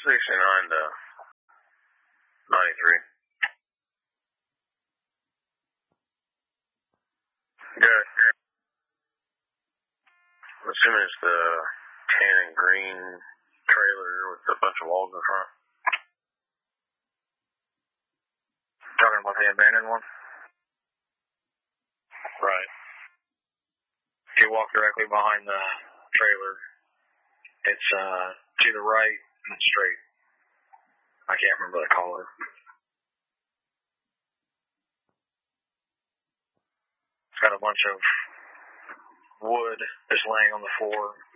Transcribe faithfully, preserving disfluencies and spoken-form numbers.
sixty-nine to ninety-three. Good. I'm assuming it's the tan and green trailer with a bunch of walls in front. Talking about the abandoned one? Right. If you walk directly behind the trailer, it's uh, to the right and it's straight. I can't remember the color. It's got a bunch of wood just laying on the floor.